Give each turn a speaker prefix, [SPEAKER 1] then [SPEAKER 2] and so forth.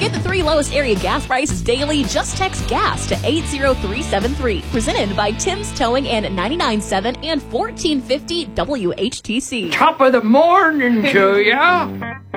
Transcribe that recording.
[SPEAKER 1] Get the 3 lowest area gas prices daily. Just text GAS to 80373. Presented by Tim's Towing and 99.7 and 1450 WHTC.
[SPEAKER 2] Top of the morning to ya.